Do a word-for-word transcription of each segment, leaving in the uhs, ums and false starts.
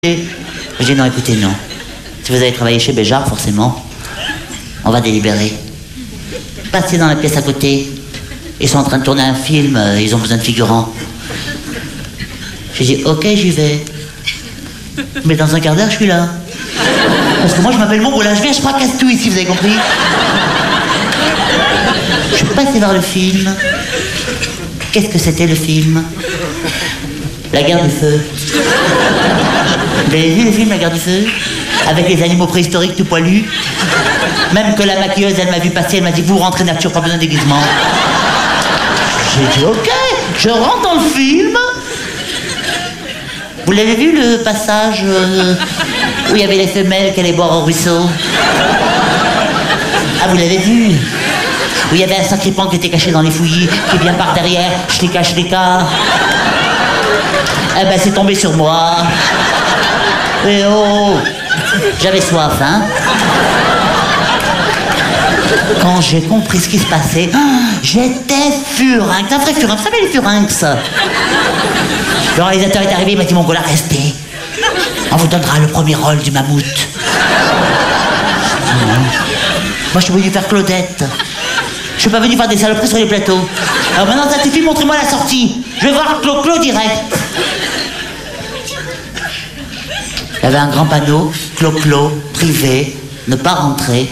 J'ai dit non, écoutez, non. Si vous avez travaillé chez Béjart, forcément, on va délibérer. Passez dans la pièce à côté. Ils sont en train de tourner un film, euh, ils ont besoin de figurants. J'ai dit, ok, j'y vais. Mais dans un quart d'heure, je suis là. Parce que moi, je m'appelle Mongola, je viens, je fracasse tout ici, vous avez compris? Je suis passé voir le film. Qu'est-ce que c'était le film? La guerre du feu. Vous avez vu le film La guerre du feu? Avec les animaux préhistoriques tout poilus? Même que la maquilleuse, elle m'a vu passer, elle m'a dit, vous rentrez nature, pas besoin de déguisement. J'ai dit, ok, je rentre dans le film. Vous l'avez vu le passage euh, où il y avait les femelles qui allaient boire au ruisseau? Ah, vous l'avez vu? Où il y avait un sacripant qui était caché dans les fouillis, qui vient par derrière, chlika chlika. Eh ben, c'est tombé sur moi. Et oh, j'avais soif, hein. Quand j'ai compris ce qui se passait, oh, j'étais furinx, un vrai furinx. Vous savez les furinx? Le réalisateur est arrivé, il m'a dit, Mongola, restez. On vous donnera le premier rôle du mammouth. Moi, je suis venu faire Claudette. Je suis pas venu faire des saloperies sur les plateaux. Alors maintenant, ça suffit, montrez-moi la sortie. Je vais voir Clo-Clo direct. Il y avait un grand panneau, Clo-Clo, privé, ne pas rentrer.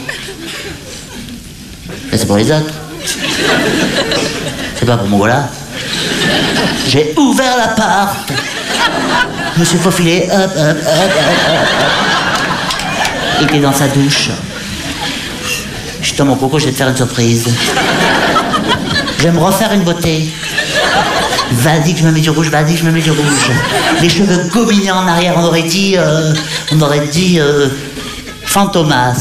Ça, c'est pour les autres. C'est pas pour Mongola. J'ai ouvert la porte. Je me suis faufilé, hop, hop, hop, hop, hop. Il était dans sa douche. Je suis dans mon coco, je vais te faire une surprise. Je vais me refaire une beauté. Vas-y que je me mets du rouge, vas-y que je me mets du rouge. Les cheveux gominés en arrière, on aurait dit... Euh, on aurait dit... Euh, Fantomas.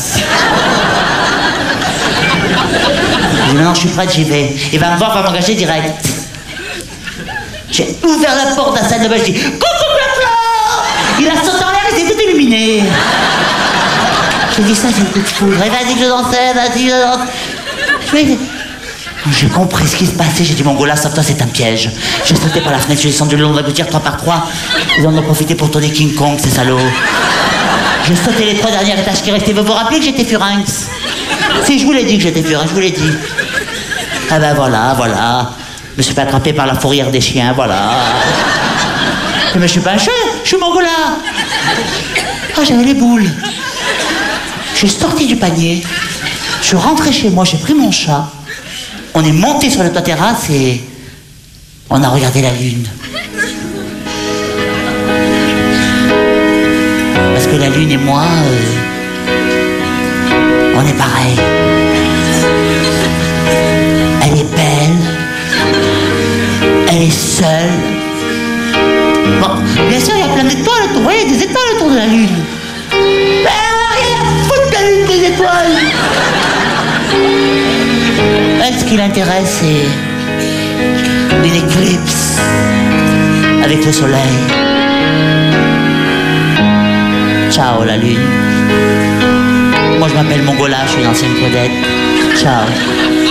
Je dis, maintenant je suis prête, j'y vais. Il va me voir, il va m'engager direct. J'ai ouvert la porte de la salle de bain, je dis, coucou Clo-Clo! Il a sauté en l'air et s'est tout illuminé. J'ai dit, ça c'est le coup de foudre. Et vas-y que je dansais, vas-y que je danse. Mais... J'ai compris ce qui se passait, j'ai dit, Mongola, sauve-toi, c'est un piège. J'ai sauté par la fenêtre, j'ai descendu le long de la gouttière, trois par trois. Ils en ont profité pour tourner King Kong, ces salauds. J'ai sauté les trois derniers étages qui restaient. Vous vous rappelez que j'étais furinx? Si, je vous l'ai dit que j'étais furinx, je vous l'ai dit. Ah ben voilà, voilà. Je me suis pas attrapé par la fourrière des chiens, voilà. Mais je suis pas un chat, je suis Mongola. Ah, j'avais les boules. J'ai sorti du panier. Je suis rentré chez moi, j'ai pris mon chat. On est monté sur le toit terrasse et on a regardé la lune. Parce que la lune et moi, euh, on est pareil. Elle est belle. Elle est seule. Bon, bien sûr, il y a plein d'étoiles autour. Vous voyez, il y a des étoiles autour de la lune. Mais rien à foutre de la lune des étoiles. Elle, ce qui l'intéresse, c'est une éclipse avec le soleil. Ciao, la lune. Moi, je m'appelle Mongola, je suis une ancienne Claudette. Ciao.